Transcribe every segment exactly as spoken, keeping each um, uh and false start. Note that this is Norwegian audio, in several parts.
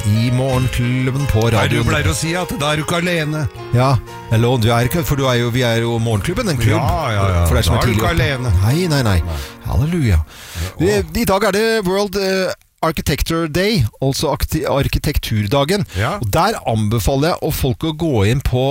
i Morgenklubben på radio. Nei, du pleier å si at da er du ikke alene. Ja, eller du er ikke, for du er jo, vi er jo Morgenklubben, en klubb. Ja, ja, ja. For det er som da er du ikke alene. Nei, nei, nei. Halleluja. I, I dag er det World uh, Architecture Day, altså arkitekturdagen. Ja. Og der anbefaler jeg folk å gå inn på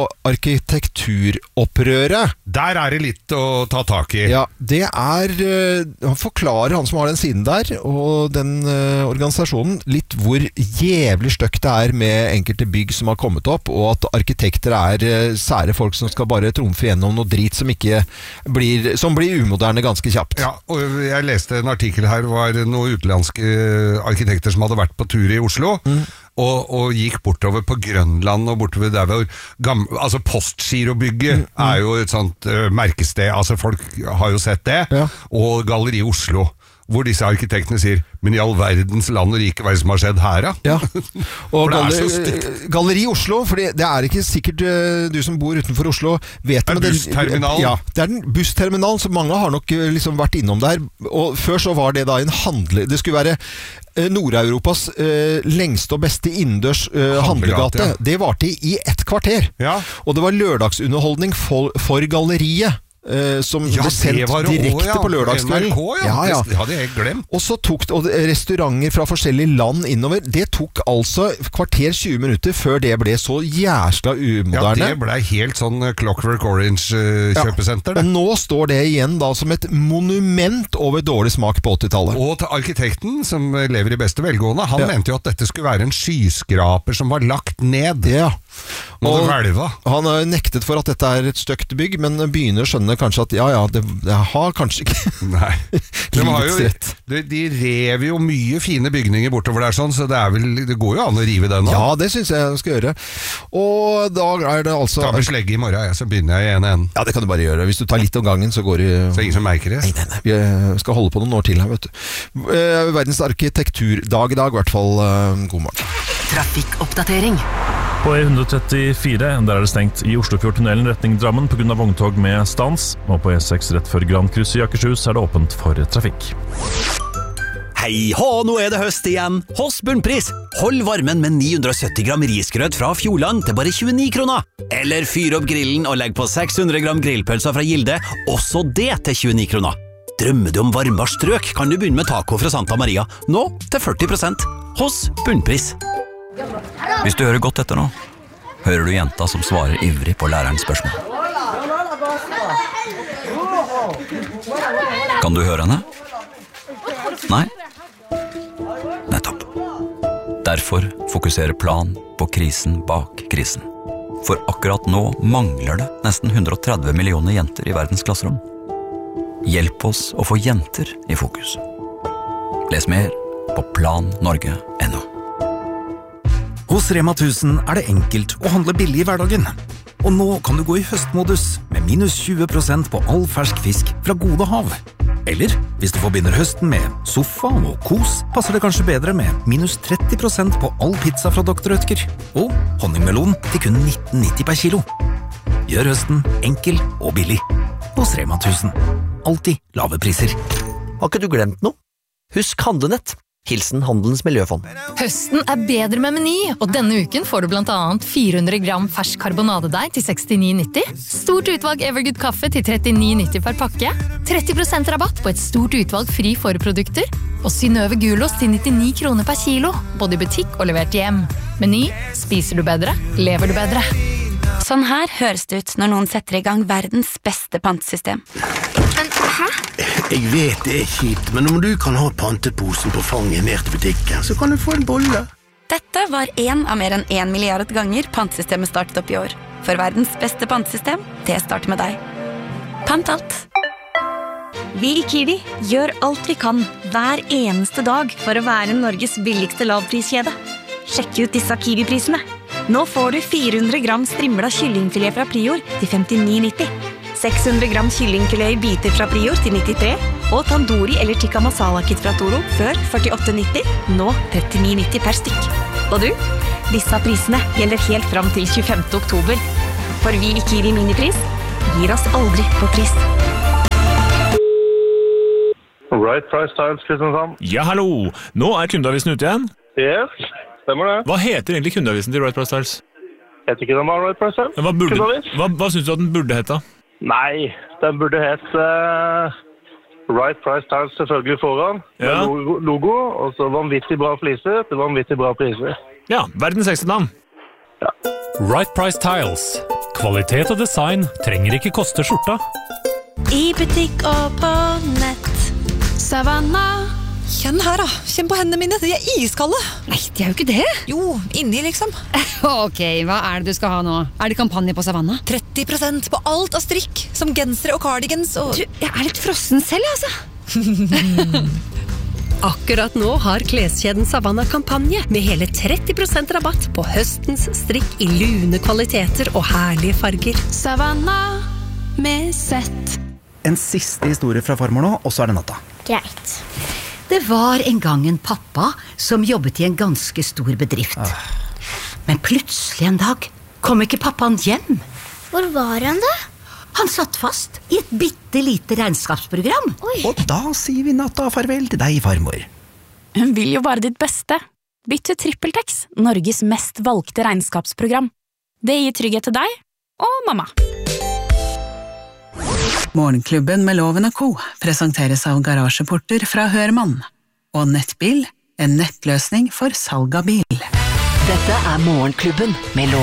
arkitekturopprøret. Der er det litt å ta tak i. Ja, det er han forklarer, han som har den siden der og den uh, organisasjonen, litt hvor jævlig støkt det er med enkelte bygg som har kommet opp, og at arkitekter er uh, sære folk som skal bare trumfe gjennom noe drit som ikke blir, som blir umoderne ganske kjapt. Ja, og jeg leste en artikkel her, var noen utenlandske arkitekter som hadde vært på tur i Oslo, mm. og, og gikk bortover på Grønland og bortover der hvor gamle, altså Postgirobygget mm. er jo et sånt uh, merkested, altså folk har jo sett det, ja. Og Galleri Oslo, hvor disse arkitektene sier, men i all verdens land og rike, hva er det som har skjedd her da? Ja, og Galleri, Galleri Oslo, for det er ikke sikkert uh, du som bor utenfor Oslo vet det. Det er bussterminalen. Ja, det er den bussterminalen, så mange har nok liksom vært innom der, og før så var det da en handle, det skulle være Nord-Europas uh, lengste og beste innendørs uh, handlegate. Ja. Det varte i ett kvarter. Ja. Og det var lørdagsunderholdning for, for galleriet. Uh, som ja, ble sendt direkte ja. på lørdagskvelden. N R K, ja. Ja, ja. Det hadde jeg glemt. Og så tok og restauranter fra forskjellige land innover. Det tok altså kvarter tjue minutter før det ble så jæsla umoderne. Ja, det ble helt sånn Clockwork Orange-kjøpesenter. Uh, ja. Og nå står det igjen da som et monument over dårlig smak på åttitallet. Og til arkitekten, som lever i beste velgående, han ja. mente jo at dette skulle være en skyskraper som var lagt ned. Ja. Og han har nektet for at dette er et støkt bygg, men begynner å skjønne kanskje at ja, ja, det, det har kanskje ikke Nei. De, har jo, de, de rev jo mye fine bygninger bortover der sånn, så det, er vel, det går jo an å rive den nå. Ja, det synes jeg jeg skal gjøre. Og da er det altså Ta med slegge i morgen, ja, så begynner jeg i en enden. Ja, det kan du bare gjøre. Hvis du tar litt om gangen, så går det Så ingen som merker det? Nei, nei, nei. Vi skal holde på noen år til her, vet du. Verdens arkitekturdag i dag, i hvert fall. God morgen. Trafikkoppdatering. På E one thirty-four, der er det stengt i Oslofjordtunnelen retning Drammen på grunn av vogntog med stans, og på E six rett før Grand Kryss i Akershus er det åpent for trafikk. Hei hå, nå er det høst igjen. Hos Bunnpris. Hold varmen med ni hundre sytti gram risgrøt fra Fjordland til bare tjueni kroner. Eller fyr opp grillen og legg på seks hundre gram grillpølser fra Gilde, også det til tjueni kroner. Drømmer du om varmere strøk, kan du begynne med taco fra Santa Maria, nå til førti prosent. Hos Bunnpris. Hvis du hører godt etter nå, hører du jenta som svarer ivrig på lærerens spørsmål. Kan du høre henne? Nei? Nettopp. Derfor fokuserer Plan på krisen bak krisen. For akkurat nå mangler det nesten one hundred thirty millioner jenter i verdens klasserom. Hjelp oss å få jenter i fokus. Les mer på plan norge punktum no. Hos Rema one thousand er det enkelt å handle billig i hverdagen. Og nå kan du gå i høstmodus med minus tjue prosent på all fersk fisk fra Gode Hav. Eller, hvis du forbinder høsten med sofa og kos, passer det kanskje bedre med minus tretti prosent på all pizza fra doktor Rødtger. Og honningmelon til kun nitten nitti per kilo. Gjør høsten enkel og billig. Hos Rema one thousand. Alltid lave priser. Har ikke du glemt noe? Husk Handlenett. Hilsen Handelens Miljøfond. Høsten er bedre med Meny, og denne uken får du blant annet fire hundre gram fersk karbonadedeig til sekstini nitti, stort utvalg Evergood kaffe til trettini nitti per pakke, tretti prosent rabatt på et stort utvalg fri forprodukter, og Synnøve gulost til nittini kroner per kilo, både i butikk og levert hjem. Meny, spiser du bedre, lever du bedre. Sånn her høres det ut når noen setter i gang verdens beste pantesystem. Men, hæ? Jeg vet det er kjipt, men om du kan ha panteposen på fanget ned til butikken, så kan du få en bolle. Dette var en av mer enn en milliard ganger pantesystemet startet opp i år. For verdens beste pantesystem, det starter med deg. Pant alt. Vi i Kiwi gjør alt vi kan hver eneste dag for å være Norges billigste lavpriskjede. Sjekk ut disse Kiwi-prisene. Nå får du fire hundre gram strimla kyllingfilet fra Prior til femtini nitti. seks hundre gram kyllingfilet i biter fra Prior til nittitre, og tandoori eller tikka masala kit fra Toro før førtiåtte nitti, nå trettini nitti per stykk. Og du, disse prisene gjelder helt fram til tjuefemte oktober. For vi i Kiwi Minipris gir oss aldri på pris. Right Price Tiles, Kristiansand. Ja, hallo! Nå er kundeavisen ute igjen. Yes. stemmer det. Hva heter egentlig kundeavisen til Right Price Tiles? Jeg vet ikke den var Right Price Tiles. Hva, burde, hva, hva synes du at den burde hete? Nei, den burde hete uh, Right Price Tiles selvfølgelig foran. Ja. Med logo, logo, og så vanvittig bra fliser til vanvittig bra priser. Ja, verdens sexy navn. Ja. Right Price Tiles. Kvalitet og design trenger ikke koste skjorta. I butikk og på nett. Savanna. Kjenn her da, kjenn på hendene mine, de er iskalde. Nei, de er jo ikke det. Jo, inni liksom. Ok, hva er det du skal ha nå? Er det kampanje på Savanna? tretti prosent på alt av strikk, som gensere og cardigans og... Du, jeg er litt frossen selv, altså. Akkurat nå har kleskjeden Savanna kampanje med hele tretti prosent rabatt på høstens strikk i lune kvaliteter og herlige farger. Savanna med sett. En siste historie fra farmor nå, og så er det natta. Greit. Det var en gang en pappa som jobbet i en ganske stor bedrift. Ah. Men plutselig en dag kom ikke pappaen hjem. Hvor var han da? Han satt fast i et bittelite regnskapsprogram. Oi. Og da sier vi natta farvel til deg, farmor. Hun vil jo bare ditt beste. Bytt til TrippelTex, Norges mest valgte regnskapsprogram. Det gir trygghet til deg og mamma. Morgenklubben med Loven og Co. presenteres av garasjeporter fra Hørmann. Og Nettbil, en nettløsning for salg av bil. Dette er Morgenklubben med Loven.